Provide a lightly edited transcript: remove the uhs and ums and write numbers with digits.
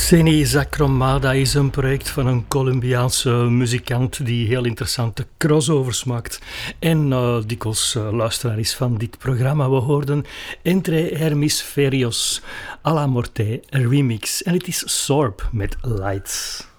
Seni Zachromada is een project van een Colombiaanse muzikant die heel interessante crossovers maakt en dikwijls luisteraar is van dit programma. We hoorden Entre Hemisferios à la Morte remix en het is Sorb met Lights.